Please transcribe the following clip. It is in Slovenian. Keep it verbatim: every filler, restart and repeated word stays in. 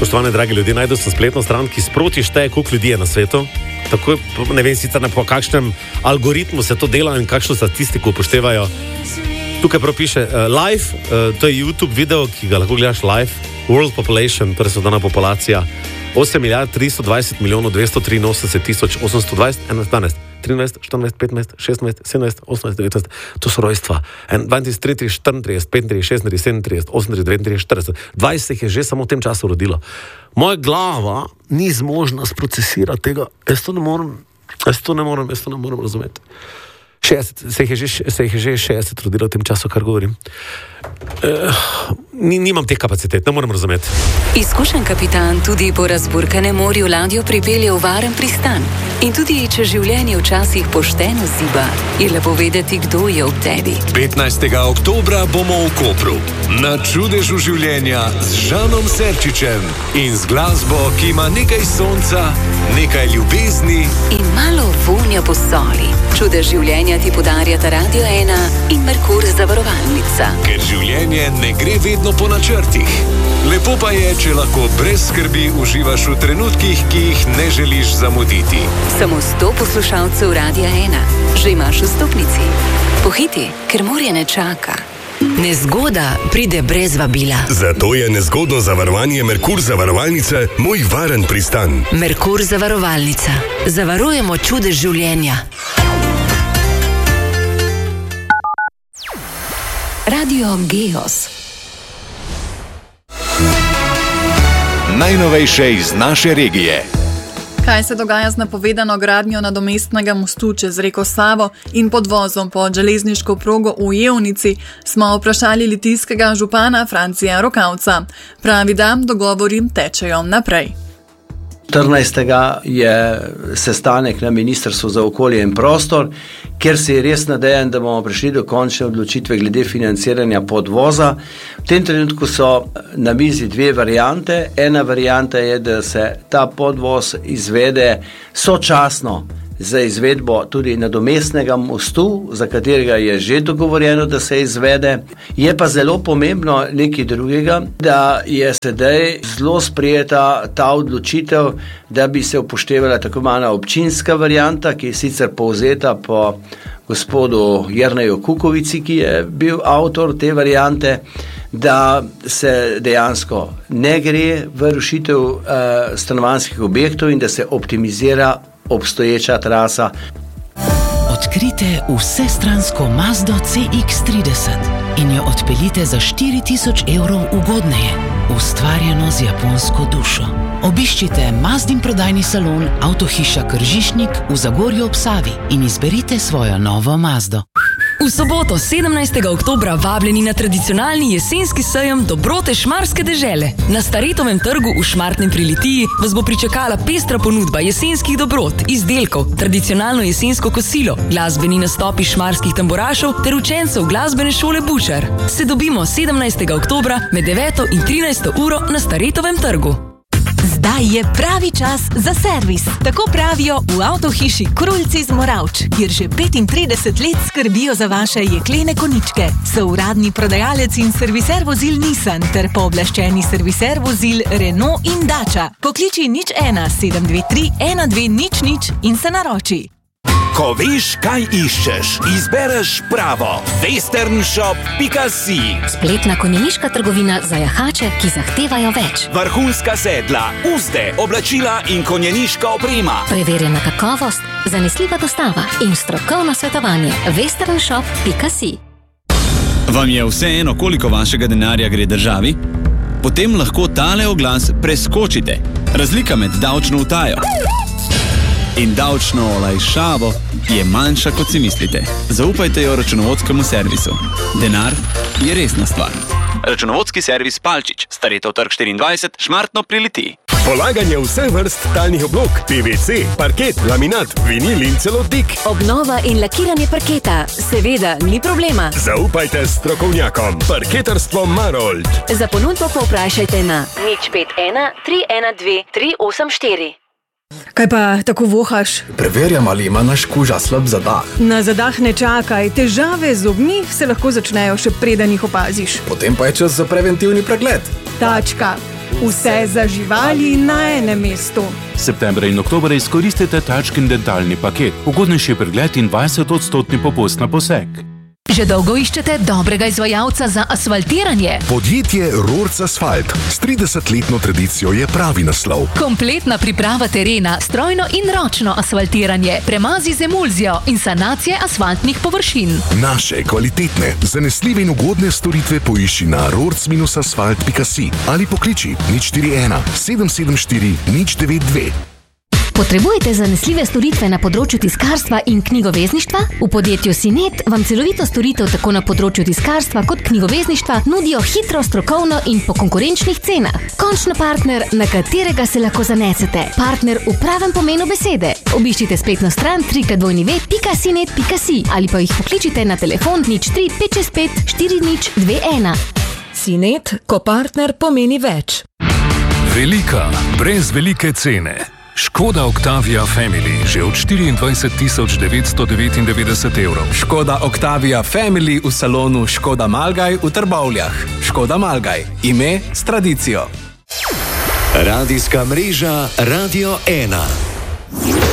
spoštovane dragi ljudje, najdel sem spletno stran, ki sproti šteje, koliko ljudi je na svetu. Tako, ne vem sicer na po kakšnem algoritmu se to dela in kakšno statistiko upoštevajo. Tukaj prav piše uh, live, uh, to je YouTube video, ki ga lahko gledaš live. World population, torej svetovna populacija, osem milijard tristo dvajset milijonov dvesto triinosemdeset tisoč osemsto dvajset, enajst, trinajst, štirinajst, petnajst, šestnajst, sedemnajst, osemnajst, devetnajst, to so rojstva. dvaintrideset, triintrideset, štiriintrideset, petintrideset, šestintrideset, sedemintrideset, osemintrideset, devetintrideset, štirideset, dvajset je že samo v tem času rodilo. Moja glava ni zmožna sprocesirati tega, jaz to ne morem, jaz to ne morem, jaz to ne morem razumeti. šestdeset, se jih je že, se jih je že šestdeset rodilo v tem času, kar govorim. Uh, ni, nimam teh kapacitet, ne morem razumeti. Izkušen kapitan tudi po razburkanem morju ladjo pripelje v varen pristan. In tudi, če življenje včasih pošteno ziba, je lepo vedeti, kdo je ob tebi. petnajstega oktobra bomo v Kopru. Na čudežu življenja z Žanom Serčičem in z glasbo, ki ima nekaj sonca, nekaj ljubezni in malo vonja po soli. Čudež življenja ti podarjata Radio ena in Merkur zavarovalnica. Ker življenje ne gre vedno po načrtih. Lepo pa je, če lahko brez skrbi uživaš v trenutkih, ki jih ne želiš zamuditi. Samo sto poslušalcev Radia ena. Že imaš vstopnici. Pohiti, ker morje ne čaka. Nezgoda pride brez vabila. Zato je nezgodno zavarovanje Merkur zavarovalnice moj varen pristan. Merkur zavarovalnica. Zavarujemo čudež življenja. Radio Geos. Najnovejše iz naše regije. Kaj se dogaja z napovedano gradnjo nadomestnega mostu čez reko Savo in podvozom pod železniško progo v Jevnici, smo vprašali litijskega župana Francija Rokavca. Pravi, da dogovori tečejo naprej. štirinajstega je sestanek na Ministrstvu za okolje in prostor, kjer se je res nadejam, da bomo prišli do končne odločitve glede financiranja podvoza. V tem trenutku so na mizi dve variante. Ena varianta je, da se ta podvoz izvede sočasno za izvedbo tudi nadomestnega mostu, za katerega je že dogovorjeno, da se izvede. Je pa zelo pomembno nekaj drugega, da je sedaj zelo sprejeta ta odločitev, da bi se upoštevala tako imenovana občinska varianta, ki je sicer povzeta po gospodu Jerneju Kukovici, ki je bil avtor te variante, da se dejansko ne gre v rušitev uh, stanovanjskih objektov in da se optimizira obstoječa trasa. Odkrite vsestransko Mazdo C X trideset in jo odpeljite za štiri tisoč evrov ugodneje, ustvarjeno z japonsko dušo. Obiščite Mazdin prodajni salon Avtohiša Kržišnik v Zagorju ob Savi in izberite svojo novo Mazdo. V soboto sedemnajstega oktobra vabljeni na tradicionalni jesenski sejem dobrote Šmarske dežele. Na Staretovem trgu v Šmartnem pri Litiji vas bo pričakala pestra ponudba jesenskih dobrot, izdelkov, tradicionalno jesensko kosilo, glasbeni nastopi šmarskih tamburašev ter učencev glasbene šole Bučar. Se dobimo sedemnajstega oktobra med deveto in trinajsto uro na Staretovem trgu. Zdaj je pravi čas za servis. Tako pravijo v Avtohiši Kruljci z Moravč, kjer že petintrideset let skrbijo za vaše jeklene koničke. So uradni prodajalec in serviser vozil Nissan ter pooblaščeni serviser vozil Renault in Dacia. Pokliči nič ena sedem dve tri ena dve nič nič in se naroči. Ko veš, kaj iščeš, izbereš pravo. westernshop pika si. Spletna konjeniška trgovina za jahače, ki zahtevajo več. Vrhunska sedla, uzde, oblačila in konjeniška oprema. Preverjena kakovost, zanesljiva dostava in strokovno svetovanje. westernshop pika si. Vam je vseeno, koliko vašega denarja gre državi? Potem lahko tale oglas preskočite. Razlika med davčno utajo in davčno olajšavo je manjša, kot si mislite. Zaupajte jo računovodskemu servisu. Denar je resna stvar. Računovodski servis Palčič, Staretov trg štiriindvajset, Šmartno pri Litiji. Polaganje vseh vrst talnih oblog, P V C, parket, laminat, vinil in celo dik. Obnova in lakiranje parketa, seveda ni problema. Zaupajte strokovnjakom. Parketarstvo Marold. Za ponudbo povprašajte na nič pet ena tri ena dve tri osem štiri. Kaj pa tako vohaš? Preverjam, ali ima naš kuža slab zadah. Na zadah ne čakaj, težave z zobmi se lahko začnejo še preden jih opaziš. Potem pa je čas za preventivni pregled. Tačka. Vse za živali na enem mestu. Septembra in oktobra izkoristite Tačkin dentalni paket, ugodnejši pregled in dvajset odstotni popust na poseg. Že dolgo iščete dobrega izvajalca za asfaltiranje? Podjetje Roorc Asfalt s tridesetletno tradicijo je pravi naslov. Kompletna priprava terena, strojno in ročno asfaltiranje, premazi z emulzijo in sanacije asfaltnih površin. Naše kvalitetne, zanesljive in ugodne storitve poišči na roorc asfalt pika si ali pokliči nič štiri ena sedem sedem štiri nič devet dve. Potrebujete zanesljive storitve na področju tiskarstva in knjigovezništva? V podjetju Sinet vam celovito storitev tako na področju tiskarstva kot knjigovezništva nudijo hitro, strokovno in po konkurenčnih cenah. Končno partner, na katerega se lahko zanesete. Partner v pravem pomenu besede. Obiščite spletno stran w w w pika sinet pika si ali pa jih pokličite na telefon nič tri pet šest pet štiri nič dve ena. Sinet, ko partner pomeni več. Velika, brez velike cene. Škoda Octavia Family že od štiriindvajset tisoč devetsto devetindevetdeset evrov. Škoda Octavia Family v salonu Škoda Malgaj v Trbovljah. Škoda Malgaj. Ime s tradicijo. Radijska mreža Radio ena.